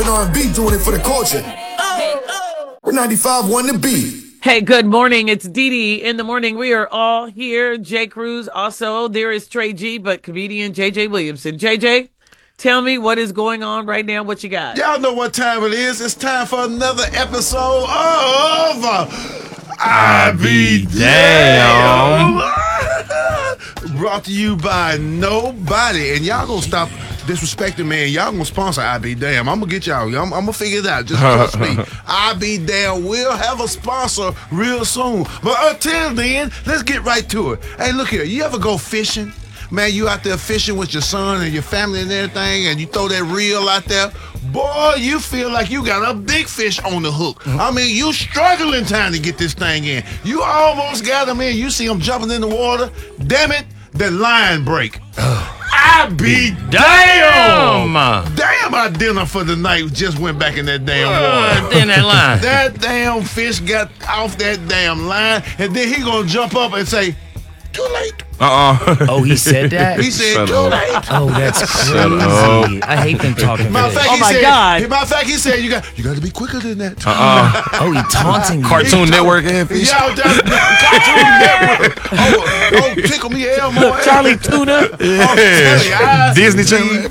and R&B, doing it for the culture. We're 95.1 The Beat. Hey, good morning. It's Dee Dee in the morning. We are all here. Jay Cruz. Also, there is Trey G, but comedian JJ Williamson. JJ, tell me what is going on right now. What you got? Y'all know what time it is. It's time for another episode of I Be Damn. Brought to you by nobody. And y'all gonna stop disrespecting me, and y'all gonna sponsor I Be Damn. I'm gonna get y'all. I'm gonna figure it out. Just trust me. I Be Damn will have a sponsor real soon. But until then, let's get right to it. Hey, look here. You ever go fishing? Man, you out there fishing with your son and your family and everything, and you throw that reel out there. Boy, you feel like you got a big fish on the hook. I mean, you struggling trying to get this thing in. You almost got him in. You see him jumping in the water. Damn it, the line break. I be damn! Damn, our dinner for the night just went back in that damn water. In that line. That damn fish got off that damn line, and then he gonna jump up and say, too late. Oh, he said that? He said, too late. Oh, that's crazy. I hate them talking Matter of this. fact, Oh, my God. Matter of fact, he said, you got to be quicker than that. Oh, he taunting me. Cartoon Network and fish. Yeah, that's Cartoon Network. Oh, tickle me Elmo. Charlie Tuna. Disney Channel.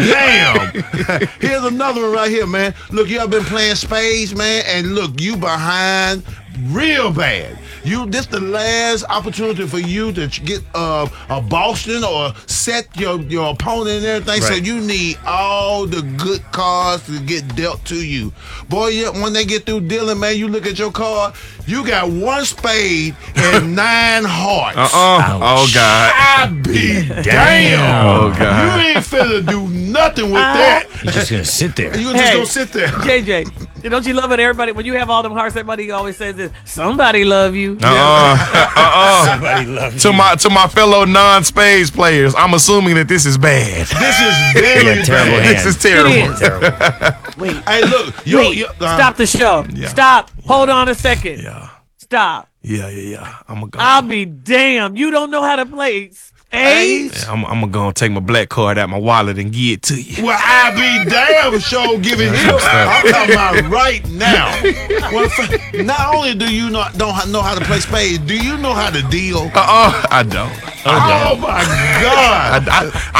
Damn. Here's another one right here, man. Look, you have been playing spades, man, and look, you behind real bad. This the last opportunity for you to get a Boston or set your opponent and everything. Right. So you need all the good cards to get dealt to you. Boy, when they get through dealing, man, you look at your card, you got 1 spade and 9 hearts. Oh God. I be damn. Oh God. You ain't finna do nothing with that. He's just going to sit there. You just gonna sit there. JJ, don't you love it? Everybody, when you have all them hearts, everybody always says this. Somebody love you. Somebody loves To my fellow non-spades players, I'm assuming that this is bad. This is very terrible bad. hand. This is terrible. It is. Terrible. Wait, Hey, look. stop the show. Yeah. Stop. Hold on a second. Yeah. Stop. Yeah. I'm gonna go. I'll be damned. You don't know how to play spades? Yeah, I'm gonna go and take my black card out my wallet and give it to you. Well, I be damn show giving him. I'm talking about right now. Well, not only do you don't know how to play spades, do you know how to deal? I don't. Oh my God! I